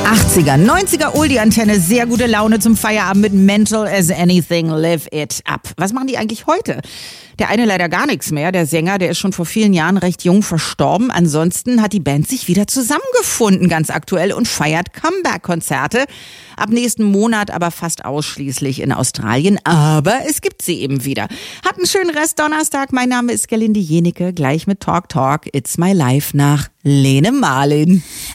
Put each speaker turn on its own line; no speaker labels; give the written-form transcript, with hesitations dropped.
80er, 90er Oldie-Antenne, sehr gute Laune zum Feierabend mit Mental as Anything, Live It Up. Was machen die eigentlich heute? Der eine leider gar nichts mehr, der Sänger, der ist schon vor vielen Jahren recht jung verstorben. Ansonsten hat die Band sich wieder zusammengefunden, ganz aktuell, und feiert Comeback-Konzerte. Ab nächsten Monat aber fast ausschließlich in Australien, aber es gibt sie eben wieder. Hat einen schönen Rest Donnerstag. Mein Name ist Gerlinde Jenike, gleich mit Talk Talk, It's My Life nach Lene Marlin.